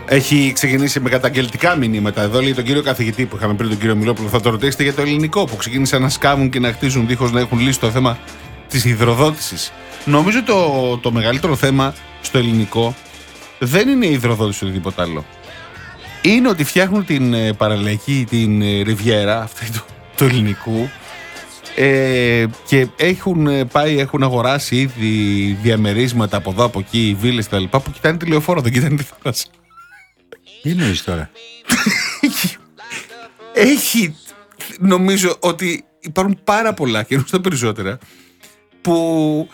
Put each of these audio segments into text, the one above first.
Έχει ξεκινήσει με καταγγελτικά μηνύματα. Εδώ λέει τον κύριο καθηγητή που είχαμε πριν, τον κύριο Μιλόπουλο, θα το ρωτήσετε για το ελληνικό που ξεκίνησαν να σκάβουν και να χτίζουν δίχως να έχουν λύσει το θέμα της υδροδότησης. Νομίζω το μεγαλύτερο θέμα στο ελληνικό δεν είναι η υδροδότηση ή οτιδήποτε άλλο. Είναι ότι φτιάχνουν την παραλιακή, την ριβιέρα αυτή του ελληνικού και έχουν αγοράσει ήδη διαμερίσματα από εδώ, από εκεί, βίλες κτλ. Που κοιτάνε τη λεωφόρο, δεν κοιτάνε τη θάλασσα. Τι εννοείς τώρα? Έχει, νομίζω ότι υπάρχουν πάρα πολλά και τα περισσότερα που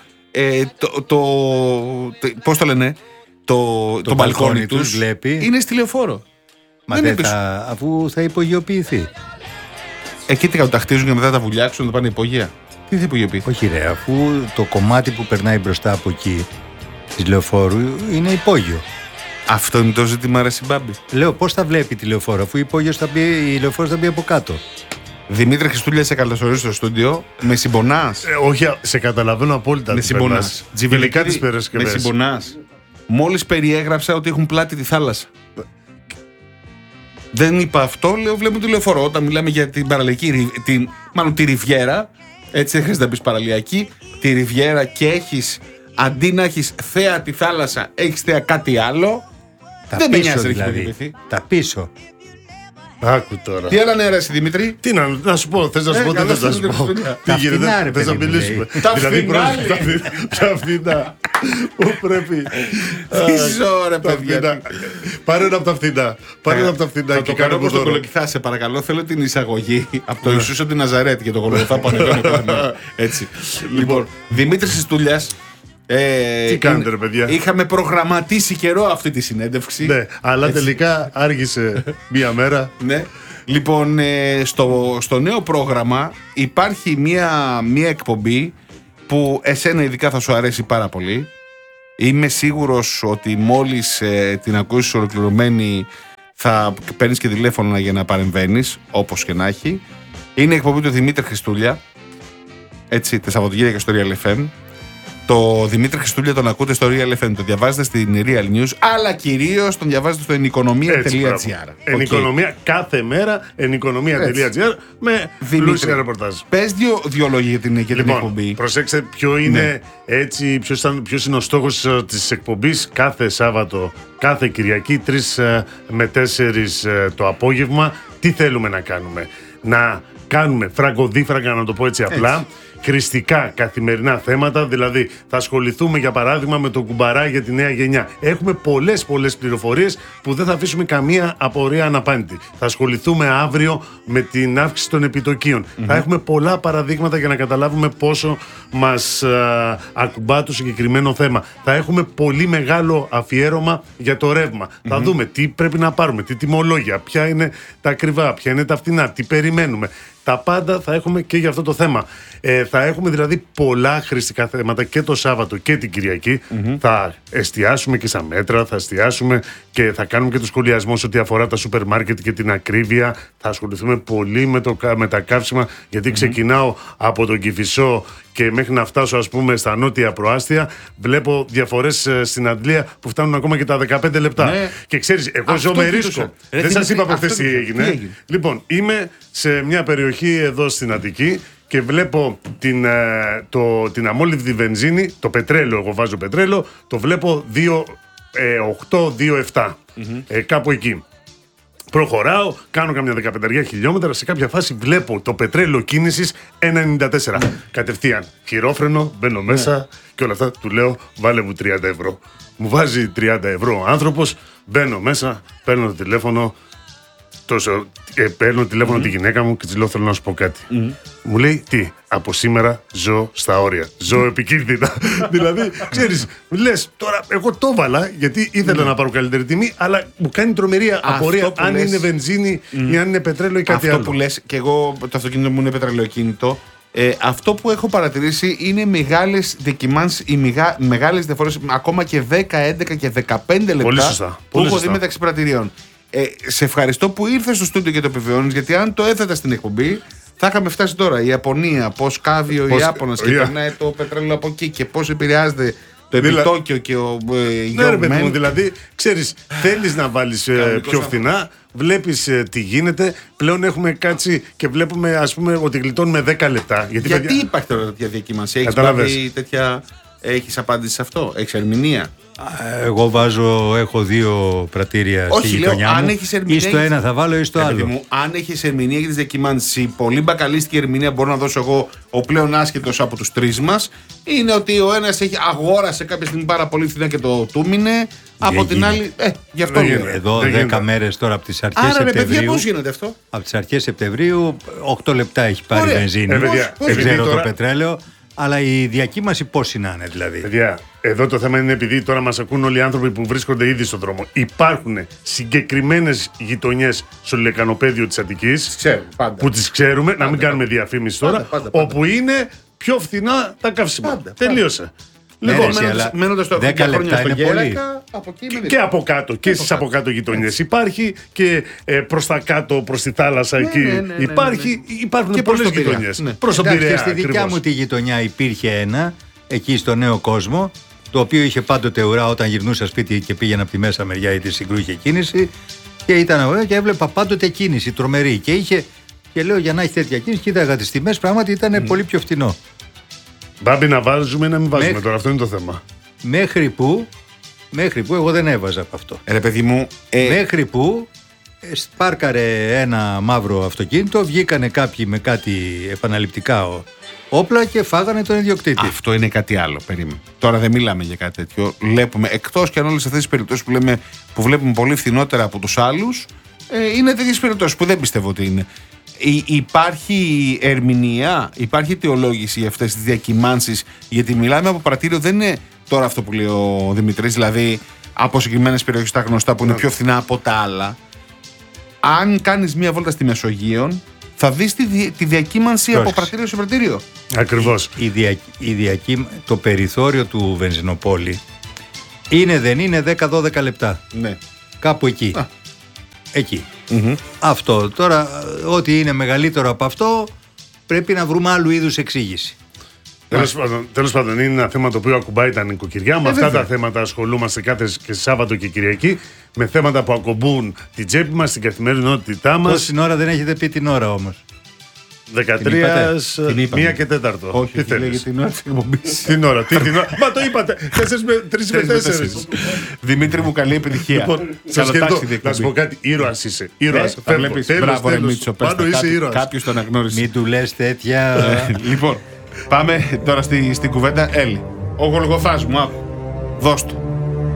πώς το λένε, το μπαλκόνι τους βλέπει. Είναι στη λεωφόρο. Μα δεν θα, αφού θα υπογειοποιηθεί. Εκεί τι κάνουν, τα χτίζουν και μετά τα βουλιάξουν, να πάνε υπόγεια. Τι θα υπογειοποιηθεί? Όχι ρε, αφού το κομμάτι που περνάει μπροστά από εκεί της λεωφόρου είναι υπόγειο. Αυτό είναι το ζήτημα, ρε Συμπάμπη. Λέω, πώς θα βλέπει τη λεωφόρο, αφού η λεωφόρο θα μπει από κάτω. Δημήτρη Χριστούλια, σε καλωσορίζω στο στούντιο. Με συμπονάς? Όχι, σε καταλαβαίνω απόλυτα. Με συμπονάς. Τζιβελικά τις Παρασκευές. Με συμπονάς. Μόλις περιέγραψα ότι έχουν πλάτη τη θάλασσα. Δεν είπα αυτό, λέω, βλέπω τη λεωφόρο. Όταν μιλάμε για την παραλιακή, μάλλον τη ριβιέρα, έτσι δεν χρειάζεται να πεις παραλιακή, τη ριβιέρα και έχεις, αντί να έχεις θέα τη θάλασσα, έχεις θέα κάτι άλλο. Τα δεν με πίσω νοιάζει, δηλαδή. Τα πίσω. Άκου τώρα. Τι άλλα νέα, Δημήτρη? Τι να σου πω, θες να σου πω, δεν θες να σου πω. Τι γίνεται, θες να μιλήσουμε? Τα δηλαδή, φθηνά, φθηνά. Πού πρέπει. Τι ζω, ρε παιδιά. Πάρε ένα από τα φθηνά. Πάρε ένα από τα φθηνά. Θα το κάνω όπως το Κολοκυθά, σε παρακαλώ. Θέλω την εισαγωγή από το Ιησούς από την Ναζαρέτη και το Κολοκυθά που ανεβαίνει. Έτσι. Λοιπόν, Δημήτρης Χριστούλιας. Τι κάνετε, ρε παιδιά? Είχαμε προγραμματίσει καιρό αυτή τη συνέντευξη. Ναι, αλλά τελικά άργησε μία μέρα. Ναι. Λοιπόν, στο νέο πρόγραμμα υπάρχει μία εκπομπή που εσένα ειδικά θα σου αρέσει πάρα πολύ. Είμαι σίγουρος ότι μόλις την ακούσεις ολοκληρωμένη θα παίρνεις και τηλέφωνο για να παρεμβαίνεις, όπως και να έχει. Είναι η εκπομπή του Δημήτρη Χριστούλια, έτσι, τα Σαββατοκύριακα στο Real FM. Το Δημήτρη Χριστούλια τον ακούτε στο Real FM, το διαβάζετε στην Real News, αλλά κυρίως τον διαβάζετε στο enikonomia.gr. Ενικονομία κάθε μέρα, enikonomia.gr με πλούσια ρεπορτάζ. Πες δύο λόγια για την εκπομπή. Προσέξτε ποιο είναι, έτσι, ποιος είναι ο στόχος της εκπομπής κάθε Σάββατο, κάθε Κυριακή, 3 με 4 το απόγευμα. Τι θέλουμε να κάνουμε? Να κάνουμε φραγκοδίφραγκα, να το πω έτσι απλά. Χρηστικά καθημερινά θέματα, δηλαδή θα ασχοληθούμε για παράδειγμα με το κουμπαρά για τη νέα γενιά. Έχουμε πολλές πληροφορίες που δεν θα αφήσουμε καμία απορία αναπάντητη. Θα ασχοληθούμε αύριο με την αύξηση των επιτοκίων. Θα έχουμε πολλά παραδείγματα για να καταλάβουμε πόσο μας ακουμπά το συγκεκριμένο θέμα. Θα έχουμε πολύ μεγάλο αφιέρωμα για το ρεύμα. Θα δούμε τι πρέπει να πάρουμε, τι τιμολόγια, ποια είναι τα ακριβά, ποια είναι τα φθηνά, τι περιμένουμε. Τα πάντα θα έχουμε και για αυτό το θέμα. Θα έχουμε δηλαδή πολλά χρηστικά θέματα και το Σάββατο και την Κυριακή. Θα εστιάσουμε και στα μέτρα, θα εστιάσουμε και θα κάνουμε και το σχολιασμό σε ό,τι αφορά τα σούπερ μάρκετ και την ακρίβεια. Θα ασχοληθούμε πολύ με τα καύσιμα, γιατί ξεκινάω από τον Κηφισό και μέχρι να φτάσω, ας πούμε, στα νότια προάστια, βλέπω διαφορές στην αντλία που φτάνουν ακόμα και τα 15 λεπτά. Ναι. Και ξέρεις, εγώ ζω με ρίσκο. Δεν σας είπα από χθες τι έγινε. Λοιπόν, είμαι σε μια περιοχή εδώ στην Αττική και βλέπω την αμόλυβδη βενζίνη, το πετρέλαιο, εγώ βάζω πετρέλαιο, το βλέπω 2,8-2,7. Κάπου εκεί. Προχωράω, κάνω καμιά 15 χιλιόμετρα. Σε κάποια φάση βλέπω το πετρέλαιο κίνησης 1,94. Κατευθείαν χειρόφρενο, μπαίνω μέσα και όλα αυτά. Του λέω, βάλε μου 30 ευρώ. Μου βάζει 30 ευρώ ο άνθρωπος, μπαίνω μέσα, παίρνω το τηλέφωνο. Παίρνω τηλέφωνο τη γυναίκα μου και της λέω, θέλω να σου πω κάτι. Μου λέει, τι, από σήμερα ζω στα όρια. Ζω επικίνδυνα. Δηλαδή, ξέρεις, λες, τώρα εγώ το έβαλα γιατί ήθελα να πάρω καλύτερη τιμή, αλλά μου κάνει τρομερή απορία αν είναι βενζίνη ή αν είναι πετρέλαιο ή κάτι άλλο. Αυτό που λες, και εγώ το αυτοκίνητο μου είναι πετρελαιοκίνητο. Αυτό που έχω παρατηρήσει είναι μεγάλες δεκιμάνσεις ή μεγάλες διαφορές, ακόμα και 10, 11 και 15 λεπτά που έχω δει μεταξύ πρατηριών. Σε ευχαριστώ που ήρθες στο στούντιο και το επιβεβαιώνεις, γιατί αν το έθετα στην εκπομπή θα είχαμε φτάσει τώρα. Η Ιαπωνία, πώς κάβει ο Ιάπωνας και περνάει το πετρέλαιο από εκεί και πώς επηρεάζεται το επιτόκιο και ο ναι, ρε παιδί μου, δηλαδή, ξέρεις, θέλεις να βάλεις πιο φθηνά, βλέπεις τι γίνεται. Πλέον έχουμε κάτσει και βλέπουμε, ας πούμε, ότι γλιτώνουμε 10 λεπτά. Γιατί υπάρχει τώρα τέτοια διακύμανση, έχεις απάντηση σε αυτό, έχεις ερμηνεία? Εγώ έχω 2 πρατήρια στη γειτονιά μου. Αν έχεις ερμηνεία, ή στο ένα θα βάλω ή στο άλλο. Μου, αν έχεις ερμηνεία για τις διακυμάνσεις, η πολύ μπακαλίστικη ερμηνεία μπορώ να δώσω εγώ, ο πλέον άσχετος από τους 3 μας, είναι ότι ο ένας αγόρασε κάποια στιγμή πάρα πολύ φθηνά και το τούμινε. Από την άλλη, γι' αυτό λέω. Εδώ 10 μέρες τώρα από τις αρχές Σεπτεμβρίου. Παιδιά, πώς γίνεται αυτό? Από τις αρχές Σεπτεμβρίου, 8 λεπτά έχει πάρει βενζίνη. Δεν ξέρω το πετρέλαιο. Αλλά η διακύμαση πώς είναι, δηλαδή? Παιδιά, εδώ το θέμα είναι επειδή τώρα μας ακούν όλοι οι άνθρωποι που βρίσκονται ήδη στον δρόμο. Υπάρχουν συγκεκριμένες γειτονιές στο λεκανοπέδιο της Αττικής που τις ξέρουμε, να μην κάνουμε διαφήμιση τώρα, όπου είναι πιο φθηνά τα καύσιμα. Τελείωσε. Λοιπόν, μένοντας 10 λεπτά είναι πολύ. Και από κάτω, και στις από κάτω γειτονιές υπάρχει και προς τα κάτω, προς τη θάλασσα εκεί υπάρχουν πολλές γειτονιές. Προς τον Πειραιά. Και στη δικιά μου τη γειτονιά υπήρχε ένα, εκεί στο Νέο Κόσμο, το οποίο είχε πάντοτε ουρά όταν γυρνούσα σπίτι και πήγαινα από τη μέσα μεριά ή τη Συγκρού είχε κίνηση και ήταν ωραίο και έβλεπα πάντοτε κίνηση τρομερή και λέω για να έχει τέτοια κίνηση, κοίταγα τις τιμές, πράγματι ήταν πολύ πιο φτηνό. Μπάμπη, να βάζουμε ή να μην βάζουμε τώρα, αυτό είναι το θέμα. Μέχρι που εγώ δεν έβαζα από αυτό. Παιδί μου, μέχρι που σπάρκαρε ένα μαύρο αυτοκίνητο, βγήκανε κάποιοι με κάτι επαναληπτικά όπλα και φάγανε τον ιδιοκτήτη. Αυτό είναι κάτι άλλο, περίμενε. Τώρα δεν μιλάμε για κάτι τέτοιο. Βλέπουμε, εκτός και αν όλες αυτές τις περιπτώσεις που βλέπουμε πολύ φθηνότερα από τους άλλους, είναι τέτοιες περιπτώσεις που δεν πιστεύω ότι είναι. Υπάρχει ερμηνεία, υπάρχει αιτιολόγηση για αυτές τις διακυμάνσεις, γιατί μιλάμε από πρατήριο, δεν είναι τώρα αυτό που λέει ο Δημητρής, δηλαδή από συγκεκριμένες περιοχές τα γνωστά που είναι πιο φθηνά από τα άλλα. Αν κάνεις μία βόλτα στη Μεσογείον, θα δεις τη διακύμανση από πρατήριο σε πρατήριο. Ακριβώς. Το περιθώριο του βενζινοπόλη δεν είναι 10-12 λεπτά. Ναι. Κάπου εκεί. Εκεί. Αυτό. Τώρα, ό,τι είναι μεγαλύτερο από αυτό, πρέπει να βρούμε άλλου είδους εξήγηση. Τέλος πάντων, είναι ένα θέμα το οποίο ακουμπάει τα νοικοκυριά. Με αυτά τα θέματα ασχολούμαστε κάθε και Σάββατο και Κυριακή. Με θέματα που ακουμπούν την τσέπη μας, την καθημερινότητά μας. Τόση ώρα δεν έχετε πει την ώρα όμως. 13, 1 και 4. Όχι, τι θέλεις? Την ώρα της εκπομπής. Την ώρα. Μα το είπατε. 3 με 4. Δημήτρη μου, καλή επιτυχία. Λοιπόν, να σου πω κάτι. Ήρωας είσαι. Ήρωας. Μπράβο, ρε Μίτσο. Πάνω είσαι ήρωας. Κάποιος το αναγνώρισε. Μην του λες τέτοια. Λοιπόν, πάμε τώρα στην κουβέντα. Έλλη, ο Γολγοθάς μου, άκου. Δώσ' του.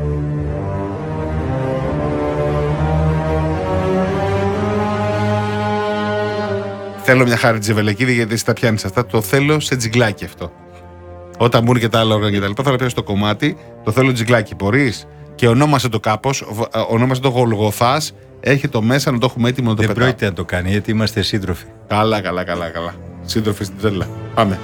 Θέλω μια Χάρη Τζεβελεκίδη, γιατί εσύ τα πιάνεις αυτά. Το θέλω σε τζιγκλάκι αυτό. Όταν μπουν και τα άλλα όργανα και τα λοιπά, θα τα πιάσω στο κομμάτι. Το θέλω τζιγκλάκι. Μπορείς? Και ονόμασε το κάπως. Ονόμασε το Γολγοθάς. Έχει το μέσα να το έχουμε έτοιμο να το πετάω. Δεν πρόκειται να το κάνει, γιατί είμαστε σύντροφοι. Καλά. Σύντροφοι στην τρέλα. Πάμε.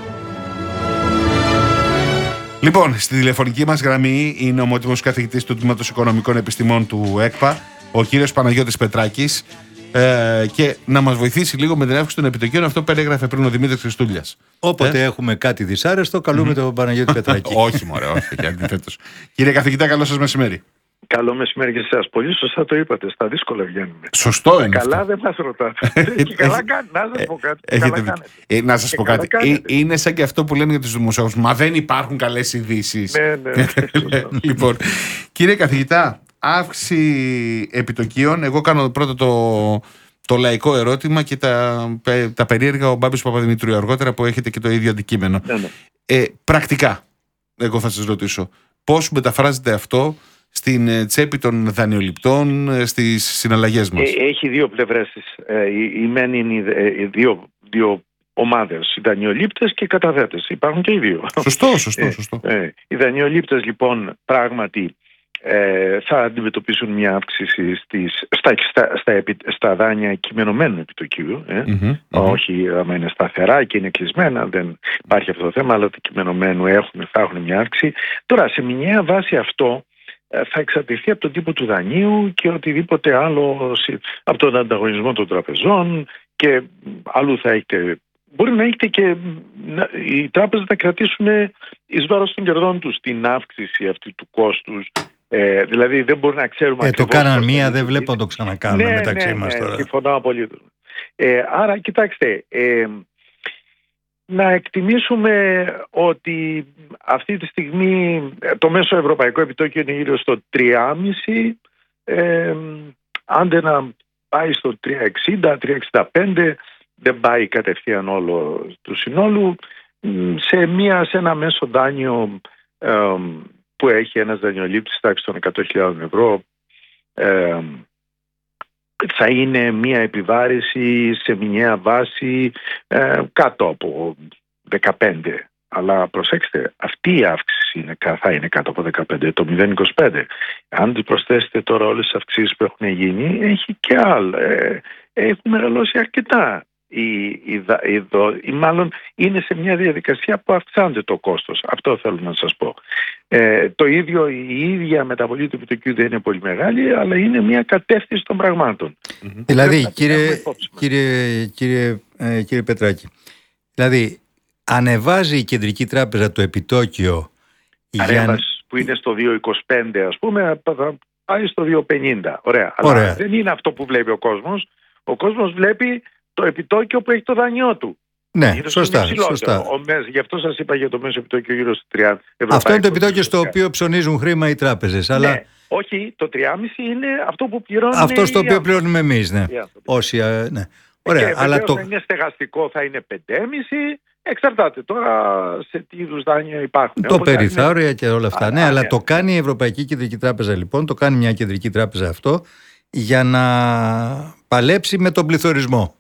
Λοιπόν, στη τηλεφωνική μας γραμμή είναι ο ομότιμος καθηγητής του Τμήματος Οικονομικών Επιστημών του ΕΚΠΑ, ο κύριος Παναγιώτης Πετράκης. Και να μας βοηθήσει λίγο με την αύξηση των επιτοκίων, αυτό που περιγράφε πριν ο Δημήτρης Χριστούλιας. Όποτε έχουμε κάτι δυσάρεστο, καλούμε τον Παναγιώτη Πετράκη. Όχι, μωρέ, όχι, και αντιθέτως. Κύριε καθηγητά, καλό σας μεσημέρι. Καλό μεσημέρι και σε εσάς. Πολύ σωστά το είπατε. Στα δύσκολα βγαίνουμε. Σωστό είναι. Καλά δεν μας ρωτάτε. Και καλά κάνετε. Να σας πω κάτι. Να σας πω κάτι. Είναι σαν και αυτό που λένε για τους δημοσιογράφους. Μα δεν υπάρχουν καλές ειδήσεις. Ναι. Λοιπόν, κύριε καθηγητά, αύξηση επιτοκίων. Εγώ κάνω πρώτα το λαϊκό ερώτημα και τα περίεργα ο Μπάμπης Παπαδημητρίου αργότερα, που έχετε και το ίδιο αντικείμενο. Πρακτικά, εγώ θα σας ρωτήσω, πώς μεταφράζεται αυτό στην τσέπη των δανειοληπτών, στις συναλλαγές μας? Έχει δύο πλευρές. Η μεν είναι δύο ομάδες, οι δανειολήπτες και οι καταθέτες. Υπάρχουν και οι δύο. Σωστό. Οι δανειολήπτες λοιπόν πράγματι θα αντιμετωπίσουν μια αύξηση στα δάνεια κειμενωμένου επιτοκίου. Όχι άμα είναι σταθερά και είναι κλεισμένα, δεν υπάρχει αυτό το θέμα, αλλά το κειμενωμένου θα έχουν μια αύξηση. Τώρα, σε μηνιαία βάση αυτό θα εξαρτηθεί από τον τύπο του δανείου και οτιδήποτε άλλο, από τον ανταγωνισμό των τραπεζών, και αλλού θα έχετε μπορεί να έχετε και οι τράπεζες να κρατήσουν εις βάρος των κερδών τους την αύξηση αυτή του κόστους. Δηλαδή δεν μπορεί να ξέρουμε το κάναν μία, δεν βλέπω να το ξανακάνουν μεταξύ μας τώρα. Συμφωνώ απολύτως. Άρα κοιτάξτε, να εκτιμήσουμε ότι αυτή τη στιγμή το μέσο ευρωπαϊκό επιτόκιο είναι γύρω στο 3,5, άντε να πάει στο 3,60, 3,65, δεν πάει κατευθείαν όλο του συνόλου, σε ένα μέσο δάνειο που έχει ένας δανειολήπτης τάξη των 100.000 ευρώ, θα είναι μια επιβάρηση σε μηνιαία βάση κάτω από 15. Αλλά προσέξτε, αυτή η αύξηση θα είναι κάτω από 15, το 0,25. Αν προσθέσετε τώρα όλες τις αυξήσεις που έχουν γίνει, έχει και άλλα. Έχουν μεγαλώσει αρκετά. Μάλλον είναι σε μια διαδικασία που αυξάνεται το κόστος. Αυτό θέλω να σας πω. Το ίδιο, η ίδια μεταβολή του επιτοκίου δεν είναι πολύ μεγάλη, αλλά είναι μια κατεύθυνση των πραγμάτων. Δηλαδή, κύριε Πετράκη, δηλαδή ανεβάζει η Κεντρική Τράπεζα το επιτόκιο που είναι στο 2,25 ας πούμε, θα πάει στο 2,50. Ωραία. Αλλά δεν είναι αυτό που βλέπει ο κόσμος. Ο κόσμος βλέπει το επιτόκιο που έχει το δάνειό του. Ναι, σωστά. Γι' αυτό σας είπα για το μέσο επιτόκιο γύρω στο 30 ευρώ. Αυτό είναι το επιτόκιο στο οποίο ψωνίζουν χρήμα οι τράπεζες. Ναι, αλλά... όχι, το 3,5 είναι αυτό που πληρώνουμε. Αυτό στο οποίο πληρώνουμε εμείς, ναι. Όσοι, ναι. Ωραία, και αλλά θα είναι στεγαστικό, θα είναι 5,5. Εξαρτάται τώρα σε τι είδους δάνεια υπάρχουν. Το περιθώρια και όλα αυτά. Ναι, αλλά το κάνει η Ευρωπαϊκή Κεντρική Τράπεζα, λοιπόν, το κάνει μια κεντρική τράπεζα αυτό για να παλέψει με τον πληθωρισμό.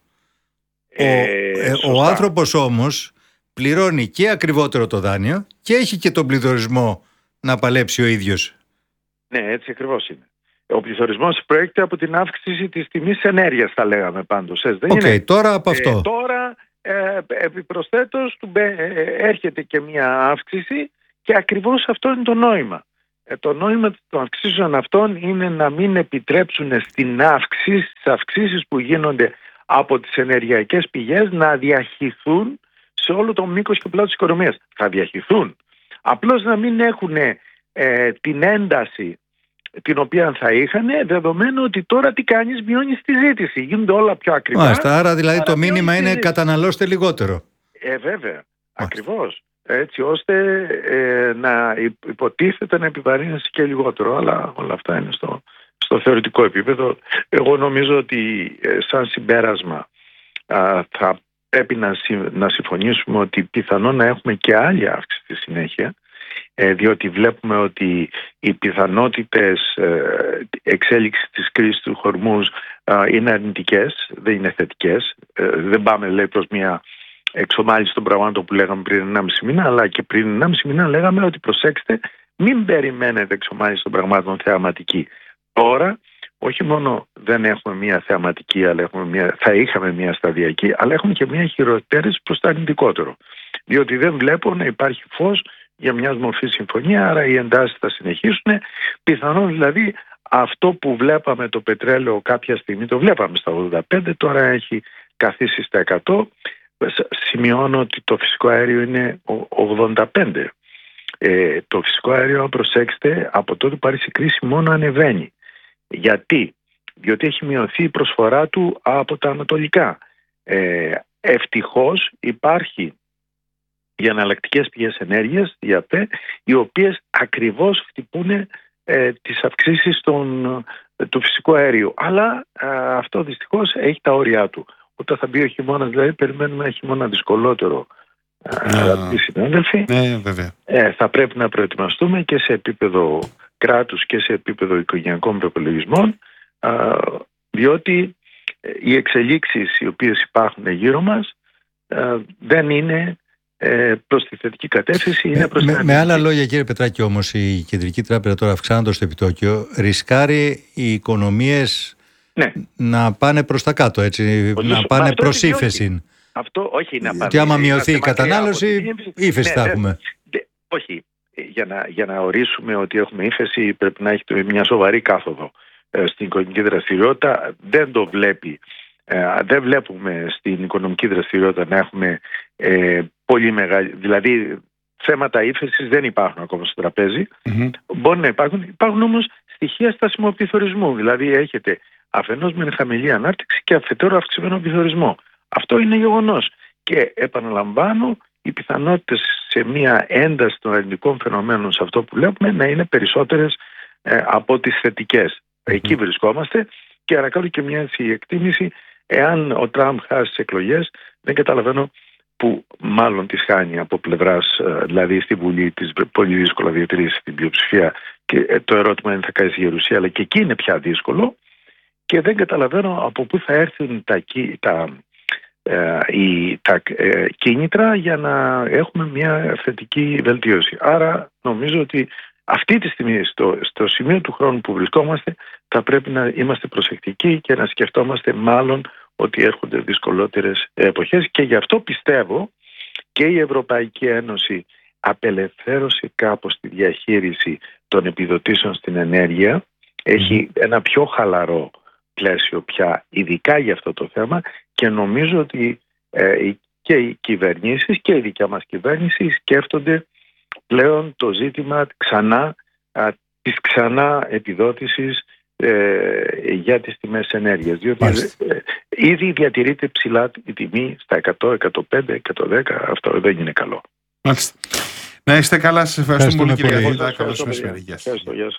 Ο άνθρωπος όμως πληρώνει και ακριβότερο το δάνειο και έχει και τον πληθωρισμό να παλέψει ο ίδιος. Ναι, έτσι ακριβώς είναι. Ο πληθωρισμός προέρχεται από την αύξηση της τιμής ενέργειας, θα λέγαμε πάντως. Τώρα από αυτό. Τώρα επιπροσθέτως έρχεται και μια αύξηση και ακριβώς αυτό είναι το νόημα. Το νόημα των αυξήσεων αυτών είναι να μην επιτρέψουν στις αυξήσεις που γίνονται από τις ενεργειακές πηγές να διαχυθούν σε όλο το μήκος και πλάτος της οικονομίας. Θα διαχυθούν. Απλώς να μην έχουν την ένταση την οποία θα είχαν, δεδομένου ότι τώρα τι κάνεις, μειώνεις τη ζήτηση. Γίνονται όλα πιο ακριβά. Μάλιστα, άρα δηλαδή το μήνυμα είναι καταναλώστε λιγότερο. Βέβαια. Ακριβώς. Έτσι ώστε να υποτίθεται να επιβαρύνεσαι και λιγότερο. Αλλά όλα αυτά είναι στο θεωρητικό επίπεδο. Εγώ νομίζω ότι σαν συμπέρασμα θα πρέπει να συμφωνήσουμε ότι πιθανόν να έχουμε και άλλη αύξηση στη συνέχεια, διότι βλέπουμε ότι οι πιθανότητες εξέλιξης της κρίσης του Χορμούζ είναι αρνητικές, δεν είναι θετικές. Δεν πάμε, λέει, προς μια εξομάλυνση των πραγμάτων που λέγαμε πριν 1,5 μήνα, αλλά και πριν 1,5 μήνα λέγαμε ότι προσέξτε, μην περιμένετε εξομάλυνση των πραγμάτων θεαματική. Τώρα όχι μόνο δεν έχουμε μια θεαματική, αλλά θα είχαμε μια σταδιακή, αλλά έχουμε και μια χειροτέρευση προς το αρνητικότερο. Διότι δεν βλέπω να υπάρχει φως για μια μορφή συμφωνία, άρα οι εντάσεις θα συνεχίσουν. Πιθανόν δηλαδή αυτό που βλέπαμε το πετρέλαιο κάποια στιγμή, το βλέπαμε στα 85, τώρα έχει καθίσει στα 100. Σημειώνω ότι το φυσικό αέριο είναι 85. Το φυσικό αέριο, προσέξτε, από τότε που άρχισε η κρίση μόνο ανεβαίνει. Γιατί? Διότι έχει μειωθεί η προσφορά του από τα ανατολικά. Ευτυχώς υπάρχει για εναλλακτικές πηγές ενέργειας, οι οποίες ακριβώς χτυπούν τις αυξήσεις του φυσικού αερίου. Αλλά αυτό δυστυχώς έχει τα όρια του. Όταν θα μπει ο χειμώνας, δηλαδή, περιμένουμε ένα χειμώνα δυσκολότερο, αγαπητοί συνάδελφοι. Βέβαια. Θα πρέπει να προετοιμαστούμε και σε επίπεδο κράτους και σε επίπεδο οικογενειακών προπολογισμών, διότι οι εξελίξεις οι οποίες υπάρχουν γύρω μας δεν είναι προς τη θετική κατεύθυνση, είναι προς την με άλλα λόγια, κύριε Πετράκη, όμως η Κεντρική Τράπεζα τώρα, αυξάνοντας το επιτόκιο, ρισκάρει οι οικονομίες να πάνε προς τα κάτω, έτσι, να πάνε προς ύφεση. Αυτό όχι να πάνε. Και άμα μειωθεί η κατανάλωση, ύφεση θα έχουμε. Όχι. Για να ορίσουμε ότι έχουμε ύφεση πρέπει να έχει μια σοβαρή κάθοδο στην οικονομική δραστηριότητα. Δεν το βλέπει Δεν βλέπουμε στην οικονομική δραστηριότητα να έχουμε πολύ μεγάλη, δηλαδή θέματα ύφεσης δεν υπάρχουν ακόμα στο τραπέζι. Μπορεί να υπάρχουν όμως στοιχεία στάσιμου πληθωρισμού. Δηλαδή έχετε αφενός με χαμηλή ανάπτυξη και αφετέρου αυξημένο πληθωρισμό. Αυτό είναι γεγονός. Και επαναλαμβάνω, οι πιθανότητες σε μια ένταση των αρνητικών φαινομένων σε αυτό που βλέπουμε να είναι περισσότερες από τις θετικές. Εκεί βρισκόμαστε και ανακαλώ και μια εκτίμηση. Εάν ο Τραμπ χάσει τις εκλογές, δεν καταλαβαίνω που μάλλον τις χάνει από πλευράς, δηλαδή στη Βουλή της πολύ δύσκολα διατηρήσει την πλειοψηφία και το ερώτημα είναι θα κάνει στη Γερουσία, αλλά και εκεί είναι πια δύσκολο και δεν καταλαβαίνω από πού θα έρθουν τα κίνητρα για να έχουμε μια θετική βελτίωση. Άρα νομίζω ότι αυτή τη στιγμή στο σημείο του χρόνου που βρισκόμαστε θα πρέπει να είμαστε προσεκτικοί και να σκεφτόμαστε μάλλον ότι έρχονται δυσκολότερες εποχές και γι' αυτό πιστεύω και η Ευρωπαϊκή Ένωση απελευθέρωσε κάπως τη διαχείριση των επιδοτήσεων στην ενέργεια. Έχει ένα πιο χαλαρό πλαίσιο πια ειδικά για αυτό το θέμα και νομίζω ότι και οι κυβερνήσεις και η δικιά μας κυβέρνηση σκέφτονται πλέον το ζήτημα της ξανά επιδότησης για τις τιμές ενέργειας. Διότι ήδη διατηρείται ψηλά η τιμή στα 100, 105, 110. Αυτό δεν είναι καλό. Μάλιστα. Να είστε καλά. Σας ευχαριστούμε πολύ κύριε Γόλτα. Καλώς μεσημέρι. Γεια σας.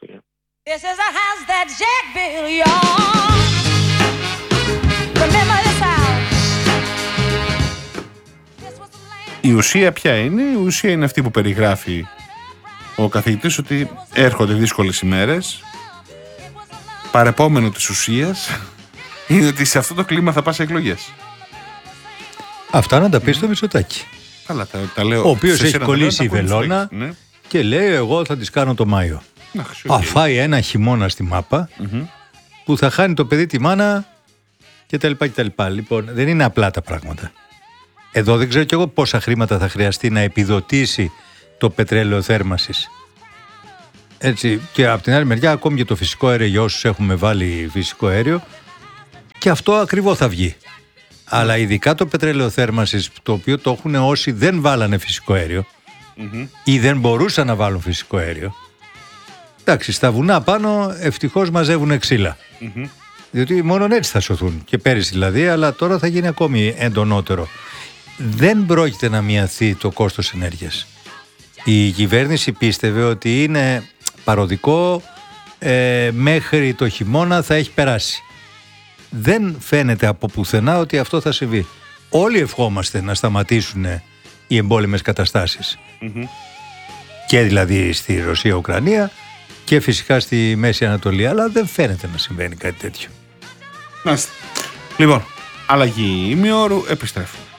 Η ουσία ποια είναι? Η ουσία είναι αυτή που περιγράφει ο καθηγητής, ότι έρχονται δύσκολες ημέρες. Παρεπόμενο της ουσίας είναι ότι σε αυτό το κλίμα θα πας σε εκλογές. Αυτά να τα πει στο Μητσοτάκη. Καλά, τα λέω. Ο οποίος έχει κολλήσει η βελόνα και λέει εγώ θα τις κάνω το Μάιο. Αφάει ένα χειμώνα στη μάπα που θα χάνει το παιδί τη μάνα κτλ. Λοιπόν, δεν είναι απλά τα πράγματα. Εδώ δεν ξέρω κι εγώ πόσα χρήματα θα χρειαστεί να επιδοτήσει το πετρέλαιο θέρμασης. Έτσι, και από την άλλη μεριά ακόμη και το φυσικό αέριο για όσους έχουμε βάλει φυσικό αέριο, και αυτό ακριβό θα βγει. Αλλά ειδικά το πετρέλαιο θέρμασης, το οποίο το έχουν όσοι δεν βάλανε φυσικό αέριο ή δεν μπορούσαν να βάλουν φυσικό αέριο. Εντάξει, στα βουνά πάνω ευτυχώς μαζεύουν ξύλα. Διότι μόνο έτσι θα σωθούν. Και πέρυσι δηλαδή, αλλά τώρα θα γίνει ακόμη εντονότερο. Δεν πρόκειται να μειωθεί το κόστος ενέργειας. Η κυβέρνηση πίστευε ότι είναι παροδικό, μέχρι το χειμώνα θα έχει περάσει. Δεν φαίνεται από πουθενά ότι αυτό θα συμβεί. Όλοι ευχόμαστε να σταματήσουν οι εμπόλεμες καταστάσεις. Και δηλαδή στη Ρωσία-Ουκρανία και φυσικά στη Μέση Ανατολή, αλλά δεν φαίνεται να συμβαίνει κάτι τέτοιο. Λοιπόν, αλλαγή ημιώρου, επιστρέφουμε.